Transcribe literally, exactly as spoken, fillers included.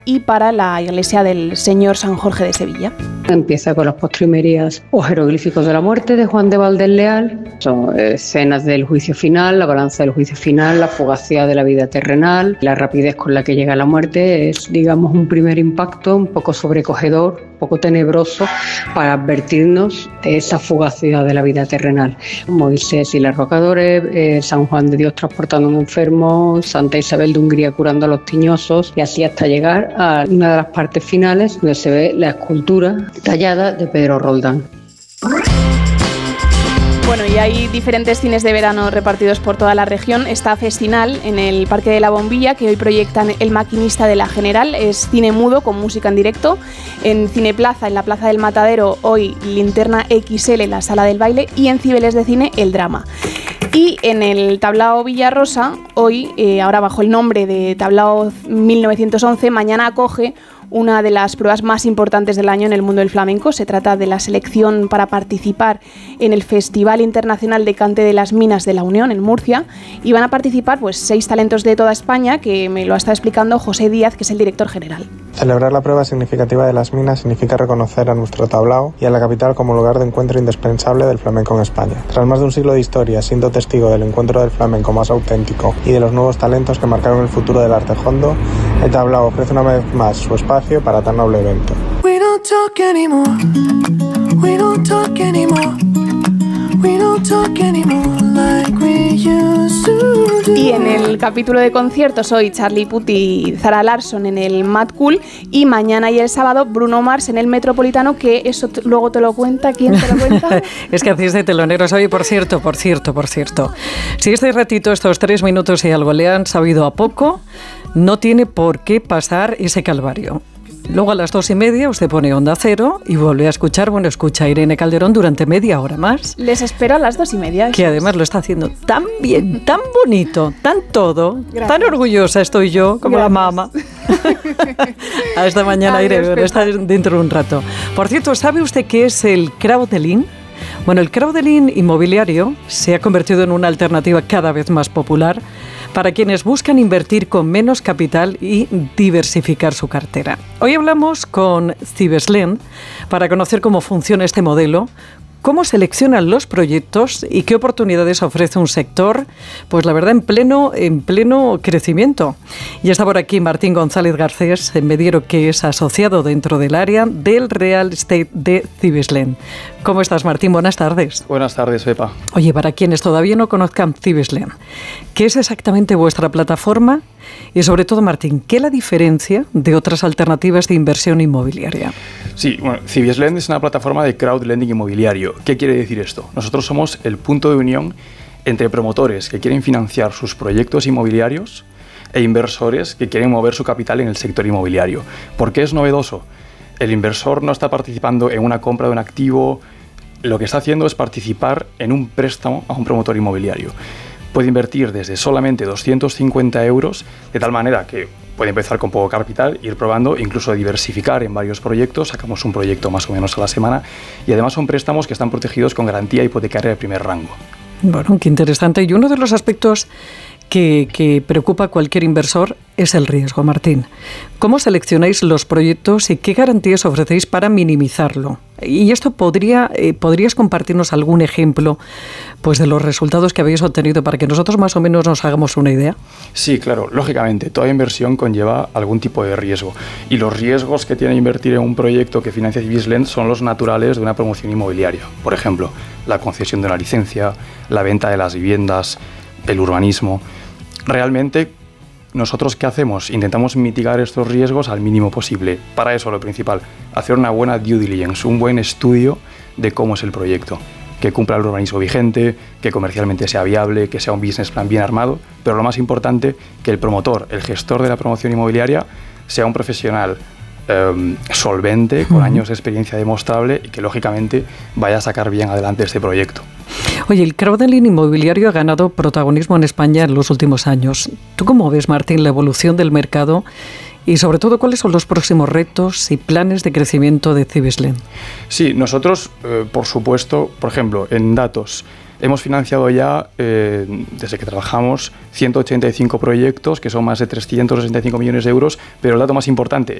y para la iglesia del Señor San Jorge de Sevilla. Empieza con las postrimerías o jeroglíficos de la muerte de Juan de Valdés Leal. Son escenas del juicio final, la balanza del juicio final, la fugacidad de la vida terrenal, la rapidez con la que llega la muerte. Es, digamos, un primer impacto un poco sobrecogedor, un poco tenebroso, para advertirnos de esa fugacidad de la vida terrenal. Moisés y los rocadores, eh, San Juan de Dios transportando a un enfermo, Santa Isabel de Hungría curando a los tiñosos, y así hasta llegar a una de las partes finales donde se ve la escultura tallada de Pedro Roldán. Bueno, y hay diferentes cines de verano repartidos por toda la región. Está Festinal en el Parque de la Bombilla, que hoy proyectan El maquinista de la General. Es cine mudo con música en directo. En Cineplaza, en la Plaza del Matadero, hoy Linterna equis ele, la Sala del Baile. Y en Cibeles de Cine, El Drama. Y en el Tablao Villarrosa, hoy, eh, ahora bajo el nombre de Tablao mil novecientos once, mañana acoge una de las pruebas más importantes del año en el mundo del flamenco. Se trata de la selección para participar en el Festival Internacional de Cante de las Minas de la Unión en Murcia, y van a participar pues seis talentos de toda España, que me lo está explicando José Díaz, que es el director general. Celebrar la prueba significativa de las minas significa reconocer a nuestro tablao y a la capital como lugar de encuentro indispensable del flamenco en España. Tras más de un siglo de historia, siendo testigo del encuentro del flamenco más auténtico y de los nuevos talentos que marcaron el futuro del arte hondo, el tablao ofrece una vez más su espacio para tan noble evento. We don't talk anymore. We don't talk anymore. We don't talk anymore like we used to do. Y en el capítulo de conciertos, hoy Charlie Puth y Zara Larsson en el Mad Cool, y mañana y el sábado Bruno Mars en el Metropolitano, que eso t- luego te lo cuenta. ¿Quién te lo cuenta? Es que hacéis de teloneros hoy, por cierto, por cierto, por cierto. Si este ratito, estos tres minutos y algo le han sabido a poco, no tiene por qué pasar ese calvario. Luego a las dos y media usted pone Onda Cero y vuelve a escuchar, bueno, escucha a Irene Calderón durante media hora más. Les espero a las dos y media. Que además lo está haciendo tan bien, tan bonito, tan todo. Gracias. Tan orgullosa estoy yo, como Gracias. La mamá. Hasta mañana, Irene, está dentro de un rato. Por cierto, ¿sabe usted qué es el crowdfunding? Bueno, el crowdfunding inmobiliario se ha convertido en una alternativa cada vez más popular para quienes buscan invertir con menos capital y diversificar su cartera. Hoy hablamos con Cibeslen para conocer cómo funciona este modelo, cómo seleccionan los proyectos y qué oportunidades ofrece un sector, pues la verdad, en pleno, en pleno crecimiento. Y está por aquí Martín González Garcés, mediero, que es asociado dentro del área del Real Estate de Cibeslen. ¿Cómo estás, Martín? Buenas tardes. Buenas tardes, Pepa. Oye, para quienes todavía no conozcan Cibeslen, ¿qué es exactamente vuestra plataforma? Y sobre todo, Martín, ¿qué la diferencia de otras alternativas de inversión inmobiliaria? Sí, bueno, Cibeslen es una plataforma de crowdlending inmobiliario. ¿Qué quiere decir esto? Nosotros somos el punto de unión entre promotores que quieren financiar sus proyectos inmobiliarios e inversores que quieren mover su capital en el sector inmobiliario. ¿Por qué es novedoso? El inversor no está participando en una compra de un activo, lo que está haciendo es participar en un préstamo a un promotor inmobiliario. Puede invertir desde solamente doscientos cincuenta euros, de tal manera que puede empezar con poco capital, ir probando, incluso diversificar en varios proyectos. Sacamos un proyecto más o menos a la semana, y además son préstamos que están protegidos con garantía hipotecaria de primer rango. Bueno, qué interesante. Y uno de los aspectos que, que preocupa a cualquier inversor es el riesgo, Martín. ¿Cómo seleccionáis los proyectos y qué garantías ofrecéis para minimizarlo? Y esto podría, eh, ¿podrías compartirnos algún ejemplo, pues, de los resultados que habéis obtenido para que nosotros más o menos nos hagamos una idea? Sí, claro. Lógicamente, toda inversión conlleva algún tipo de riesgo. Y los riesgos que tiene invertir en un proyecto que financia Cibeslen son los naturales de una promoción inmobiliaria. Por ejemplo, la concesión de una licencia, la venta de las viviendas, el urbanismo. Realmente, ¿nosotros qué hacemos? Intentamos mitigar estos riesgos al mínimo posible. Para eso, lo principal, hacer una buena due diligence, un buen estudio de cómo es el proyecto, que cumpla el urbanismo vigente, que comercialmente sea viable, que sea un business plan bien armado, pero lo más importante, que el promotor, el gestor de la promoción inmobiliaria, sea un profesional eh, solvente, con años de experiencia demostrable y que, lógicamente, vaya a sacar bien adelante este proyecto. Oye, el crowdfunding inmobiliario ha ganado protagonismo en España en los últimos años. ¿Tú cómo ves, Martín, la evolución del mercado y, sobre todo, cuáles son los próximos retos y planes de crecimiento de Cibeslen? Sí, nosotros, eh, por supuesto, por ejemplo, en datos, Hemos financiado ya, eh, desde que trabajamos, ciento ochenta y cinco proyectos, que son más de trescientos sesenta y cinco millones de euros, pero el dato más importante